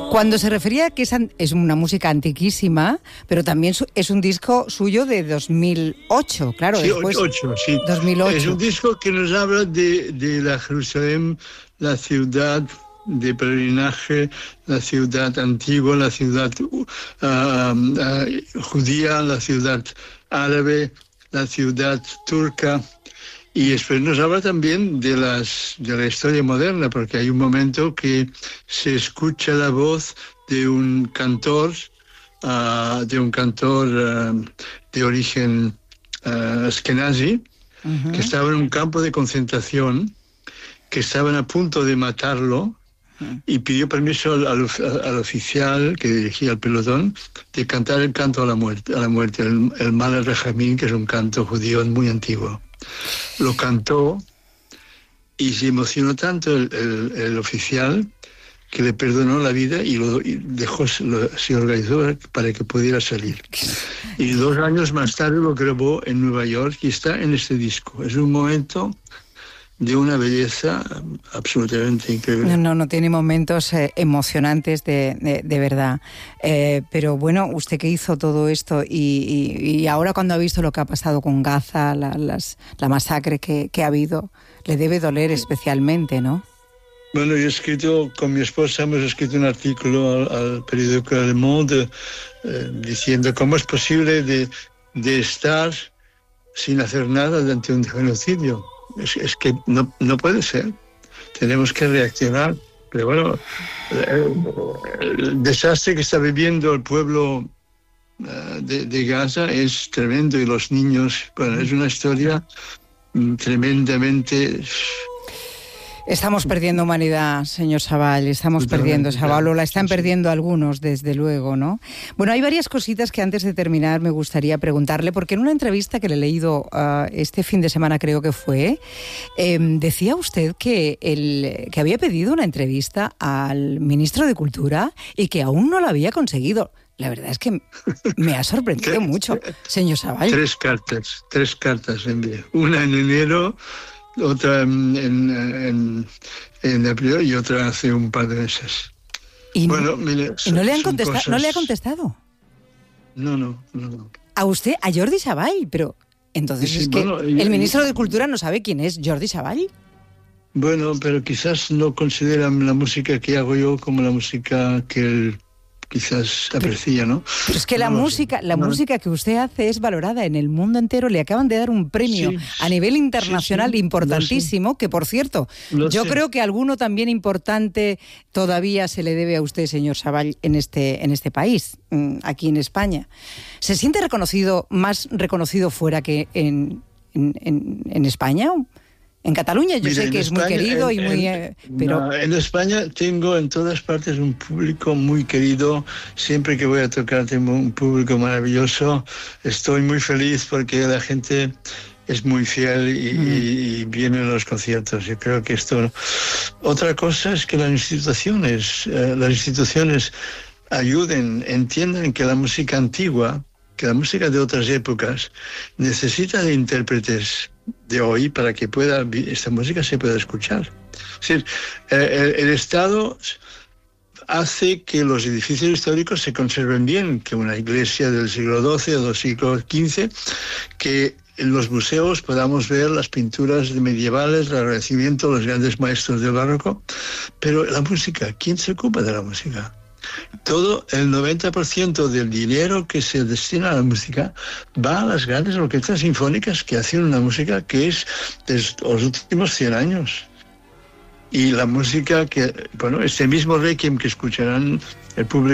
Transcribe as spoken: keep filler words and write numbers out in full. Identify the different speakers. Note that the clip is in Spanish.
Speaker 1: Cuando se refería a que es, an- es una música antiquísima, pero también su- es un disco suyo de dos mil ocho, claro,
Speaker 2: Sí,
Speaker 1: después...
Speaker 2: ocho, sí.
Speaker 1: dos mil ocho.
Speaker 2: Es un disco que nos habla de, de la Jerusalén, la ciudad de peregrinaje, la ciudad antigua, la ciudad uh, uh, judía, la ciudad árabe, la ciudad turca. Y después nos habla también de, las, de la historia moderna, porque hay un momento que se escucha la voz de un cantor, uh, de un cantor uh, de origen uh, askenazi, uh-huh. que estaba en un campo de concentración, que estaban a punto de matarlo, uh-huh. y pidió permiso al, al, al oficial que dirigía el pelotón de cantar el canto a la muerte, a la muerte el, el Mal Rejamín, que es un canto judío muy antiguo. Lo cantó y se emocionó tanto el, el, el oficial que le perdonó la vida y lo y dejó, lo, se organizó para que pudiera salir. Y dos años más tarde lo grabó en Nueva York y está en este disco. Es un momento de una belleza absolutamente increíble.
Speaker 1: No, no, no tiene momentos eh, emocionantes de, de, de verdad. Eh, pero bueno, usted que hizo todo esto y, y, y ahora cuando ha visto lo que ha pasado con Gaza, la, las, la masacre que, que ha habido, le debe doler especialmente, ¿no?
Speaker 2: Bueno, yo he escrito, con mi esposa hemos escrito un artículo al, al periódico Le Monde eh, diciendo cómo es posible de, de estar sin hacer nada ante un genocidio. Es, es que no, no puede ser. Tenemos que reaccionar. Pero bueno, el, el desastre que está viviendo el pueblo uh, de, de Gaza es tremendo y los niños, bueno, es una historia tremendamente...
Speaker 1: Estamos perdiendo humanidad, señor Savall, estamos perdiendo, Savall, o la están perdiendo algunos, desde luego, ¿no? Bueno, hay varias cositas que antes de terminar me gustaría preguntarle, porque en una entrevista que le he leído uh, este fin de semana, creo que fue, eh, decía usted que, el, que había pedido una entrevista al ministro de Cultura y que aún no la había conseguido. La verdad es que me ha sorprendido mucho, señor Savall.
Speaker 2: Tres cartas, tres cartas envié. Una en enero, otra en, en, en abril y otra hace un par de meses.
Speaker 1: ¿Y,
Speaker 2: bueno,
Speaker 1: no,
Speaker 2: mire,
Speaker 1: ¿y no, le han
Speaker 2: contesta-
Speaker 1: cosas... no le ha contestado?
Speaker 2: No, no, no, no.
Speaker 1: A usted, a Jordi Savall, pero entonces
Speaker 2: Sí,
Speaker 1: es que
Speaker 2: bueno,
Speaker 1: el
Speaker 2: y-
Speaker 1: ministro de Cultura no sabe quién es Jordi Savall.
Speaker 2: Bueno, pero quizás no consideran la música que hago yo como la música que él quizás aprecia, ¿no?
Speaker 1: Pero es que la
Speaker 2: No lo
Speaker 1: música,
Speaker 2: sé.
Speaker 1: la
Speaker 2: No.
Speaker 1: música que usted hace es valorada en el mundo entero. Le acaban de dar un premio
Speaker 2: Sí,
Speaker 1: a nivel internacional
Speaker 2: sí, sí,
Speaker 1: importantísimo, que por cierto,
Speaker 2: Lo
Speaker 1: yo
Speaker 2: sé.
Speaker 1: creo que alguno también importante todavía se le debe a usted, señor Savall, en este, en este país, mm, aquí en España. ¿Se siente reconocido, más reconocido fuera que en, en, en, en España? En Cataluña yo
Speaker 2: Mire,
Speaker 1: sé
Speaker 2: en
Speaker 1: que es muy
Speaker 2: España,
Speaker 1: querido
Speaker 2: en-
Speaker 1: y muy...
Speaker 2: en-
Speaker 1: eh, pero
Speaker 2: no, en España tengo en todas partes un público muy querido. Siempre que voy a tocar tengo un público maravilloso. Estoy muy feliz porque la gente es muy fiel y,
Speaker 1: Mm.
Speaker 2: y- y viene a los conciertos. Yo creo que esto... Otra cosa es que las instituciones, eh, las instituciones ayuden, entiendan que la música antigua, que la música de otras épocas necesita de intérpretes de hoy para que pueda esta música se pueda escuchar. Es decir, eh, el, el Estado hace que los edificios históricos se conserven bien, que una iglesia del siglo doce o del siglo quince, que en los museos podamos ver las pinturas medievales, el Renacimiento, los grandes maestros del barroco, pero la música, ¿quién se ocupa de la música? Todo el noventa por ciento del dinero que se destina a la música va a las grandes orquestas sinfónicas que hacen una música que es de los últimos cien años. Y la música que, bueno, este mismo requiem que escucharán el público